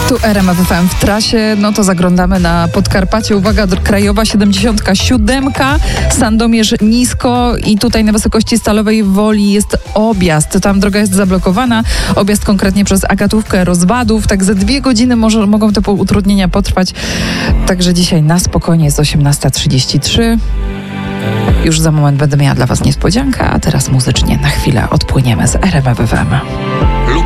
Tu RMF FM w trasie, no to zaglądamy na Podkarpacie. Uwaga, krajowa 77, Sandomierz nisko i tutaj na wysokości Stalowej Woli jest objazd. Tam droga jest zablokowana. Objazd konkretnie przez Agatówkę, Rozwadów. Tak ze 2 godziny mogą te utrudnienia potrwać. Także dzisiaj na spokojnie jest 18:33. Już za moment będę miała dla Was niespodziankę, a teraz muzycznie na chwilę odpłyniemy z RMF FM.